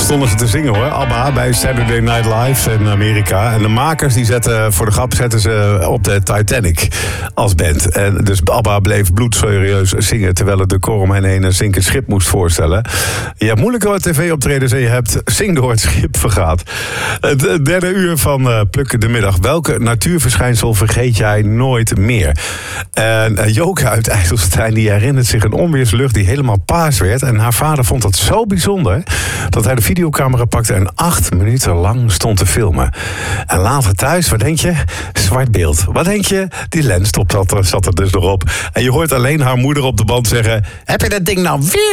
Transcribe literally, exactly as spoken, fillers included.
stonden ze te zingen hoor. ABBA bij Saturday Night Live in Amerika. En de makers die zetten, voor de grap zetten ze op de Titanic als band. En dus ABBA bleef bloedserieus zingen, terwijl het decor om hen heen een zinkend schip moest voorstellen. Je hebt moeilijke tv-optredens en je hebt zing door het schip vergaat. Het derde uur van uh, Pluk de Middag. Welke natuurverschijnsel vergeet jij nooit meer? En uh, Joke uit IJsselstein die herinnert zich een onweerslucht die helemaal paars werd. En haar vader vond dat zo bijzonder dat hij de videocamera pakte en acht minuten lang stond te filmen. En later thuis, wat denk je? Zwart beeld. Wat denk je? Die lens zat er dus nog op. En je hoort alleen haar moeder op de band zeggen: heb je dat ding nou weer